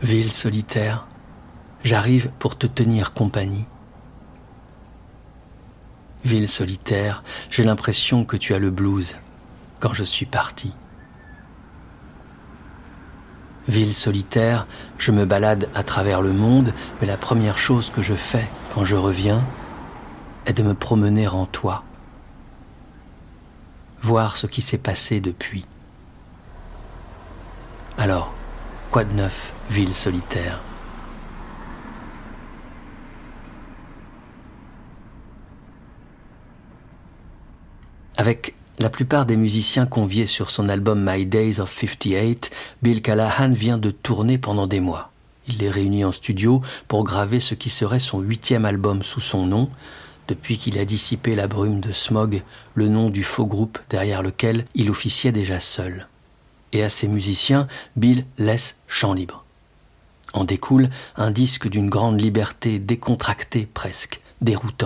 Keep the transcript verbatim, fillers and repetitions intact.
Ville solitaire, j'arrive pour te tenir compagnie. Ville solitaire, j'ai l'impression que tu as le blues quand je suis parti. Ville solitaire, je me balade à travers le monde, mais la première chose que je fais quand je reviens est de me promener en toi. Voir ce qui s'est passé depuis. Alors, quoi de neuf, ville solitaire ? Avec la plupart des musiciens conviés sur son album My Days of cinquante-huit, Bill Callahan vient de tourner pendant des mois. Il les réunit en studio pour graver ce qui serait son huitième album sous son nom, depuis qu'il a dissipé la brume de Smog, le nom du faux groupe derrière lequel il officiait déjà seul. Et à ses musiciens, Bill laisse champ libre. En découle un disque d'une grande liberté décontractée presque, déroutant.